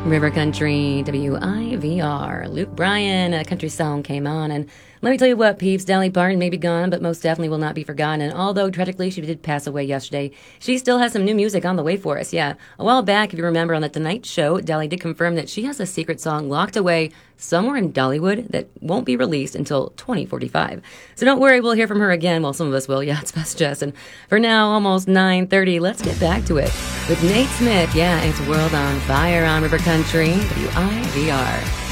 River Country, WIVR. Luke Bryan, a country song came on, and let me tell you what, peeps, Dolly Parton may be gone, but most definitely will not be forgotten. And although tragically she did pass away yesterday, she still has some new music on the way for us. Yeah, a while back, if you remember, on the Tonight Show, Dolly did confirm that she has a secret song locked away somewhere in Dollywood that won't be released until 2045. So don't worry, we'll hear from her again. Well, some of us will. Yeah, it's best, Jess. And for now, almost 9:30, let's get back to it with Nate Smith. Yeah, it's World on Fire on River Country, WIVR.